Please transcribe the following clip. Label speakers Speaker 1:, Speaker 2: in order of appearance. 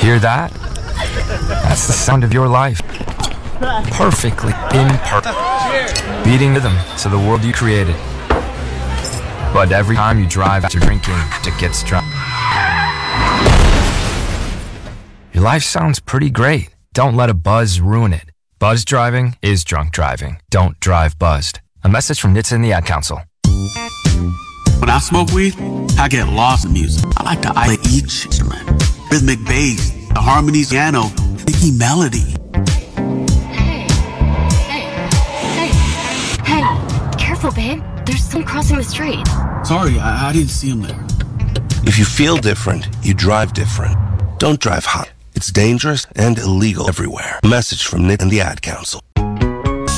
Speaker 1: Hear that? That's the sound of your life. Perfectly imperfect. Beating rhythm to the world you created. But every time you drive after drinking, it gets drunk. Your life sounds pretty great. Don't let a buzz ruin it. Buzz driving is drunk driving. Don't drive buzzed. A message from NHTSA and the Ad Council.
Speaker 2: When I smoke weed, I get lost in music. I like to isolate each instrument. Rhythmic bass, the harmonies, piano, sticky melody.
Speaker 3: Hey, careful, babe. There's someone crossing the street.
Speaker 2: Sorry, I didn't see him there.
Speaker 4: If you feel different, you drive different. Don't drive hot. It's dangerous and illegal everywhere. A message from NHTSA and the Ad Council.